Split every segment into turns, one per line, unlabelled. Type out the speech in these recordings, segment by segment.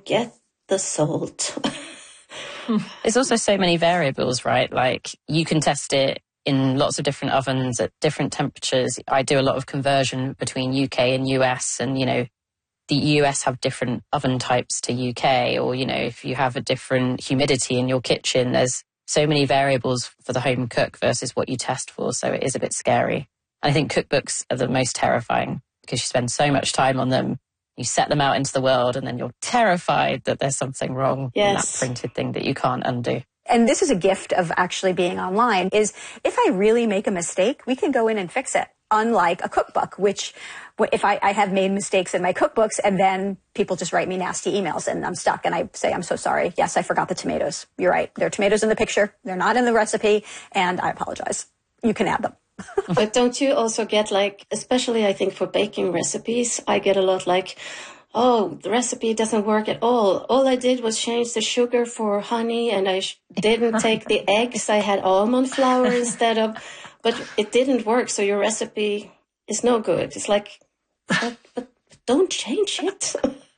get the salt.
There's also so many variables, right? Like you can test it in lots of different ovens at different temperatures. I do a lot of conversion between UK and US, and, you know, the US have different oven types to UK, or, you know, if you have a different humidity in your kitchen, there's so many variables for the home cook versus what you test for. So it is a bit scary. I think cookbooks are the most terrifying because you spend so much time on them. You set them out into the world and then you're terrified that there's something wrong in that printed thing that you can't undo.
And this is a gift of actually being online, is if I really make a mistake, we can go in and fix it. Unlike a cookbook, which if I have made mistakes in my cookbooks and then people just write me nasty emails and I'm stuck and I say, I'm so sorry. Yes, I forgot the tomatoes. You're right. There are tomatoes in the picture. They're not in the recipe. And I apologize. You can add them.
But don't you also get, like, especially I think for baking recipes, I get a lot like, oh, the recipe doesn't work at all. All I did was change the sugar for honey and I didn't take the eggs. I had almond flour instead of, but it didn't work. So your recipe is no good. It's like, but don't change it.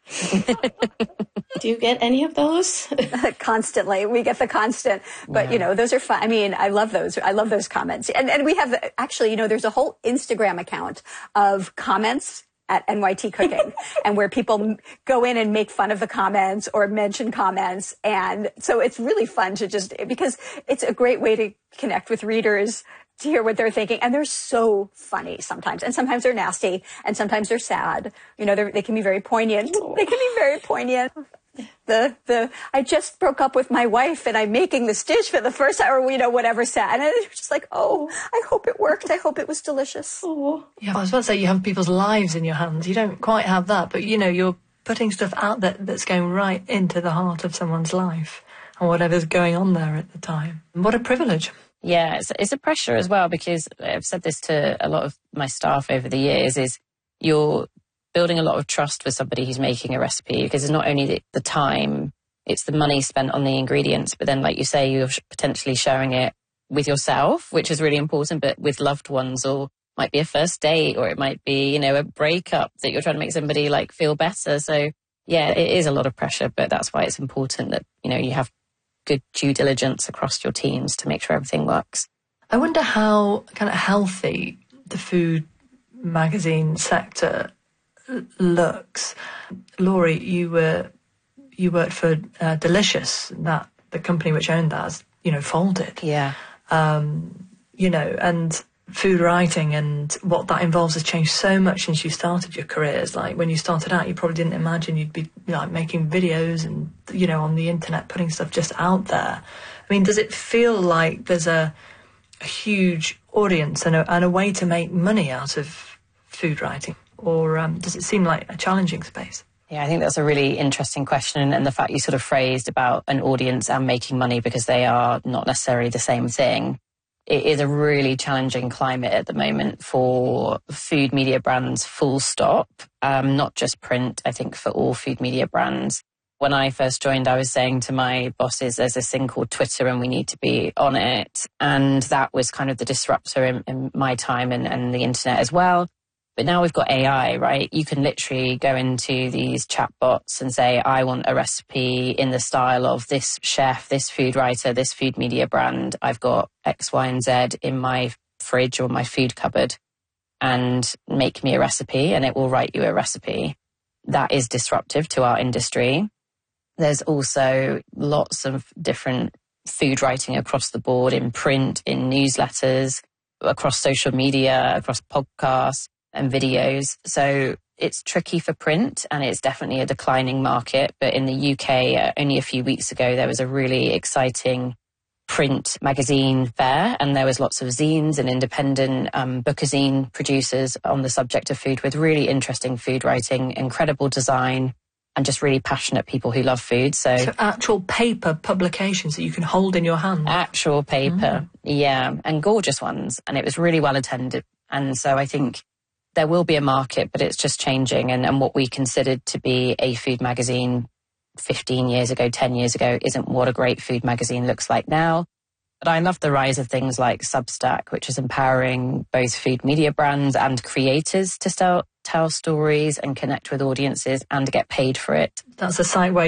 Do you get any of those?
Constantly. We get the constant. But, you know, those are fun. I mean, I love those. I love those comments. And we have, actually, you know, there's a whole Instagram account of comments at NYT Cooking and where people go in and make fun of the comments or mention comments. And so it's really fun to just, because it's a great way to connect with readers, to hear what they're thinking. And they're so funny sometimes. And sometimes they're nasty and sometimes they're sad. You know, they can be very poignant. They can be very poignant. I just broke up with my wife and I'm making this dish for the first time, or, you know, whatever sad. And it's just like, oh, I hope it worked. I hope it was delicious.
Oh. Yeah, I was about to say you have people's lives in your hands. You don't quite have that, but, you know, you're putting stuff out there that's going right into the heart of someone's life and whatever's going on there at the time. What a privilege.
Yeah, it's a pressure as well, because I've said this to a lot of my staff over the years, is you're building a lot of trust with somebody who's making a recipe, because it's not only the time, it's the money spent on the ingredients, but then, like you say, you're potentially sharing it with yourself, which is really important, but with loved ones, or might be a first date, or it might be, you know, a breakup that you're trying to make somebody like feel better. So yeah, it is a lot of pressure, but that's why it's important that, you know, you have good due diligence across your teams to make sure everything works.
I wonder how kind of healthy the food magazine sector looks. Laurie, you worked for Delicious, that the company which owned that, you know, folded.
Yeah.
You know, and food writing and what that involves has changed so much since you started your careers. Like when you started out, you probably didn't imagine you'd be like making videos and, you know, on the internet, putting stuff just out there. I mean, does it feel like there's a huge audience and a way to make money out of food writing? Or does it seem like a challenging space?
Yeah, I think that's a really interesting question. And the fact you sort of phrased about an audience and making money, because they are not necessarily the same thing. It is a really challenging climate at the moment for food media brands, full stop, not just print, I think for all food media brands. When I first joined, I was saying to my bosses, there's this thing called Twitter and we need to be on it. And that was kind of the disruptor in my time and the internet as well. But now we've got AI, right? You can literally go into these chatbots and say, I want a recipe in the style of this chef, this food writer, this food media brand. I've got X, Y, and Z in my fridge or my food cupboard, and make me a recipe, and it will write you a recipe. That is disruptive to our industry. There's also lots of different food writing across the board, in print, in newsletters, across social media, across podcasts and videos. So it's tricky for print, and it's definitely a declining market. But in the UK, only a few weeks ago, there was a really exciting print magazine fair, and there was lots of zines and independent bookazine producers on the subject of food, with really interesting food writing, incredible design, and just really passionate people who love food. So
actual paper publications that you can hold in your hand?
Actual paper, yeah, and gorgeous ones. And it was really well attended. And so I think there will be a market, but it's just changing. And what we considered to be a food magazine 15 years ago, 10 years ago, isn't what a great food magazine looks like now. But I love the rise of things like Substack, which is empowering both food media brands and creators to tell stories and connect with audiences and get paid for it.
That's a site where